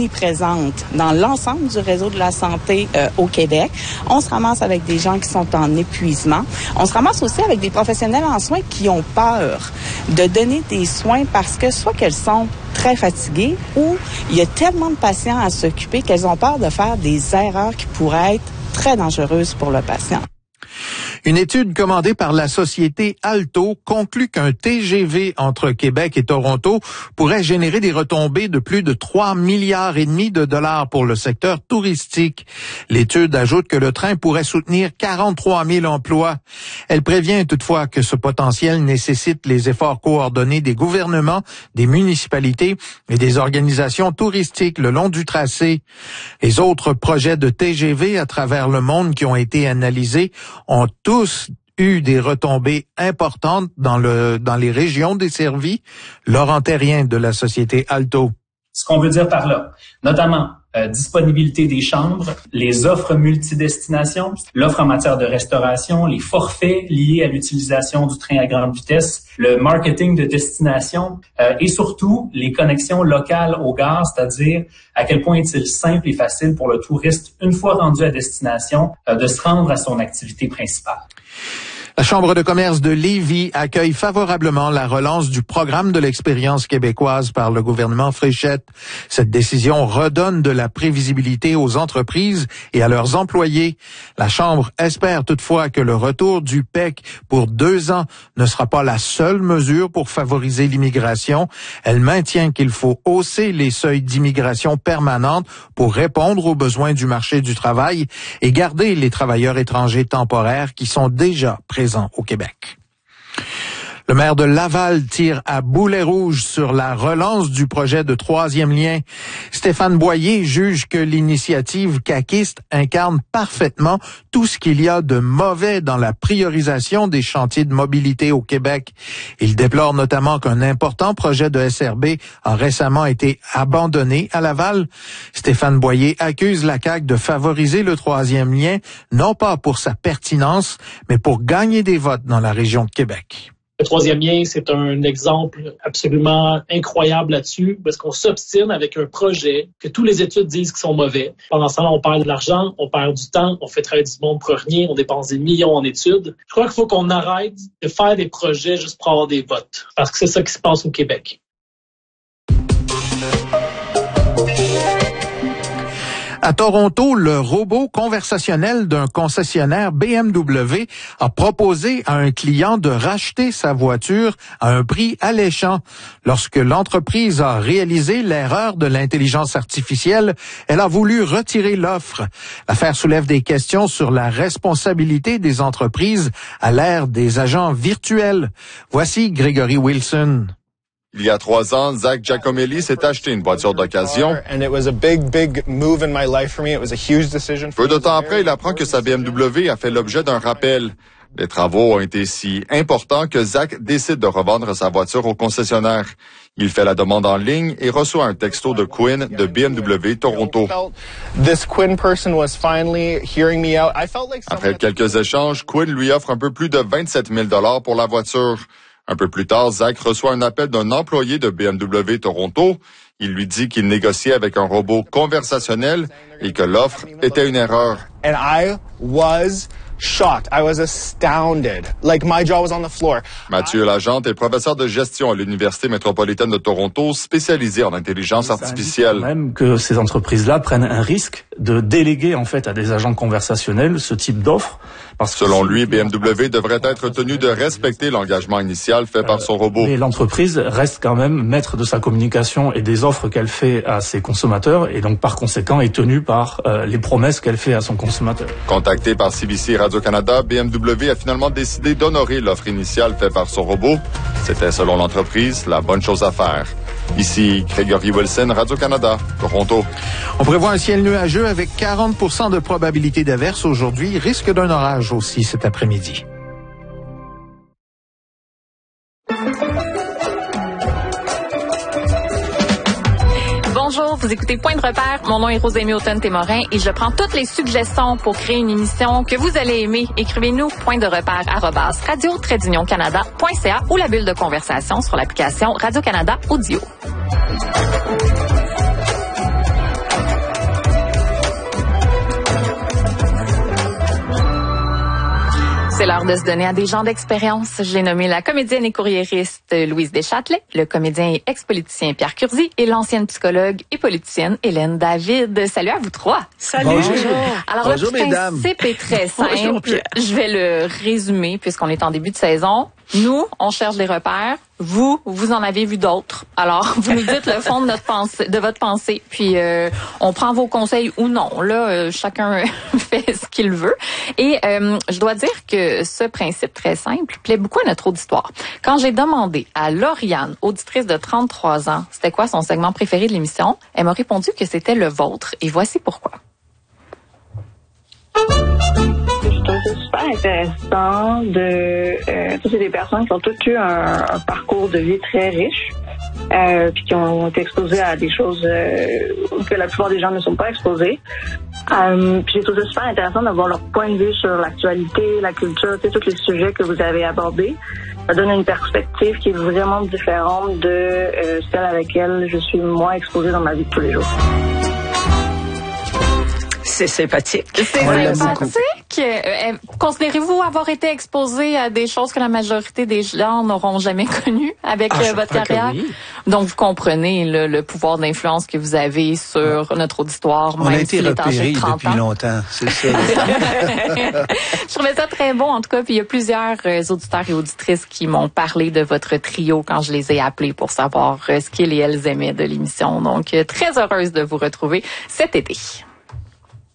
omniprésente dans l'ensemble du réseau de la santé au Québec. On se ramasse avec des gens qui sont en épuisement. On se ramasse aussi avec des professionnels en soins qui ont peur de donner des soins parce que soit qu'elles sont très fatiguées ou il y a tellement de patients à s'occuper qu'elles ont peur de faire des erreurs qui pourraient être très dangereuses pour le patient. Une étude commandée par la société Alto conclut qu'un TGV entre Québec et Toronto pourrait générer des retombées de plus de 3,5 milliards de dollars pour le secteur touristique. L'étude ajoute que le train pourrait soutenir 43 000 emplois. Elle prévient toutefois que ce potentiel nécessite les efforts coordonnés des gouvernements, des municipalités et des organisations touristiques le long du tracé. Les autres projets de TGV à travers le monde qui ont été analysés ont tous eu des retombées importantes dans les régions desservies. Laurent Terrien de la société Alto. Ce qu'on veut dire par là, notamment disponibilité des chambres, les offres multidestinations, l'offre en matière de restauration, les forfaits liés à l'utilisation du train à grande vitesse, le marketing de destination et surtout les connexions locales aux gares, c'est-à-dire à quel point est-il simple et facile pour le touriste, une fois rendu à destination, de se rendre à son activité principale. La Chambre de commerce de Lévis accueille favorablement la relance du programme de l'expérience québécoise par le gouvernement Fréchette. Cette décision redonne de la prévisibilité aux entreprises et à leurs employés. La Chambre espère toutefois que le retour du PEQ pour 2 ans ne sera pas la seule mesure pour favoriser l'immigration. Elle maintient qu'il faut hausser les seuils d'immigration permanente pour répondre aux besoins du marché du travail et garder les travailleurs étrangers temporaires qui sont déjà présents au Québec. Le maire de Laval tire à boulet rouge sur la relance du projet de 3e lien. Stéphane Boyer juge que l'initiative caquiste incarne parfaitement tout ce qu'il y a de mauvais dans la priorisation des chantiers de mobilité au Québec. Il déplore notamment qu'un important projet de SRB a récemment été abandonné à Laval. Stéphane Boyer accuse la CAQ de favoriser le 3e lien, non pas pour sa pertinence, mais pour gagner des votes dans la région de Québec. Le 3e lien, c'est un exemple absolument incroyable là-dessus, parce qu'on s'obstine avec un projet que tous les études disent qu'ils sont mauvais. Pendant ce temps-là, on perd de l'argent, on perd du temps, on fait travailler du monde pour rien, on dépense des millions en études. Je crois qu'il faut qu'on arrête de faire des projets juste pour avoir des votes, parce que c'est ça qui se passe au Québec. À Toronto, le robot conversationnel d'un concessionnaire BMW a proposé à un client de racheter sa voiture à un prix alléchant. Lorsque l'entreprise a réalisé l'erreur de l'intelligence artificielle, elle a voulu retirer l'offre. L'affaire soulève des questions sur la responsabilité des entreprises à l'ère des agents virtuels. Voici Gregory Wilson. Il y a 3 ans, Zach Giacomelli s'est acheté une voiture d'occasion. Peu de temps après, il apprend que sa BMW a fait l'objet d'un rappel. Les travaux ont été si importants que Zach décide de revendre sa voiture au concessionnaire. Il fait la demande en ligne et reçoit un texto de Quinn de BMW Toronto. Après quelques échanges, Quinn lui offre un peu plus de 27 000 $ pour la voiture. Un peu plus tard, Zach reçoit un appel d'un employé de BMW Toronto. Il lui dit qu'il négociait avec un robot conversationnel et que l'offre était une erreur. Shocked. I was astounded. Like my jaw was on the floor. Mathieu Lagente est professeur de gestion à l'Université métropolitaine de Toronto, spécialisé en intelligence artificielle. Même que ces entreprises-là prennent un risque de déléguer en fait à des agents conversationnels ce type d'offre. Selon lui, BMW devrait être tenu de respecter l'engagement initial fait par son robot. Mais l'entreprise reste quand même maître de sa communication et des offres qu'elle fait à ses consommateurs et donc par conséquent est tenue par les promesses qu'elle fait à son consommateur. Contacté par CBC Radio-Canada, BMW a finalement décidé d'honorer l'offre initiale faite par son robot. C'était, selon l'entreprise, la bonne chose à faire. Ici, Gregory Wilson, Radio-Canada, Toronto. On prévoit un ciel nuageux avec 40% de probabilité d'averse aujourd'hui. Risque d'un orage aussi cet après-midi. Bonjour, vous écoutez Point de repère. Mon nom est Rosémie Automne-Témorin et je prends toutes les suggestions pour créer une émission que vous allez aimer. Écrivez-nous pointderepère@radio-canada.ca ou la bulle de conversation sur l'application Radio-Canada Audio. C'est l'heure de se donner à des gens d'expérience. J'ai nommé la comédienne et courriériste Louise Deschâtelet, le comédien et ex-politicien Pierre Curzi et l'ancienne psychologue et politicienne Hélène David. Salut à vous trois. Salut. Bonjour. Alors, bonjour, le principe est très simple. Bonjour, je vais le résumer puisqu'on est en début de saison. Nous, on cherche des repères. Vous en avez vu d'autres. Alors, vous nous dites le fond de votre pensée, puis on prend vos conseils ou non. Là, chacun fait ce qu'il veut. Et je dois dire que ce principe très simple plaît beaucoup à notre auditoire. Quand j'ai demandé à Lauriane, auditrice de 33 ans, c'était quoi son segment préféré de l'émission, elle m'a répondu que c'était le vôtre. Et voici pourquoi. Je trouve ça super intéressant c'est des personnes qui ont toutes eu un parcours de vie très riche, puis qui ont été exposées à des choses que la plupart des gens ne sont pas exposés. Puis j'ai trouvé ça super intéressant d'avoir leur point de vue sur l'actualité, la culture, tous les sujets que vous avez abordés. Ça donne une perspective qui est vraiment différente de celle à laquelle je suis moins exposée dans ma vie de tous les jours. C'est sympathique. C'est sympathique. Considérez-vous avoir été exposé à des choses que la majorité des gens n'auront jamais connues avec votre carrière? Oui. Donc, vous comprenez le pouvoir d'influence que vous avez sur notre auditoire. On a été repérés depuis longtemps, c'est ça. Je trouvais ça très bon, en tout cas. Puis il y a plusieurs auditeurs et auditrices qui m'ont parlé de votre trio quand je les ai appelés pour savoir ce qu'ils et elles aimaient de l'émission. Donc, très heureuse de vous retrouver cet été.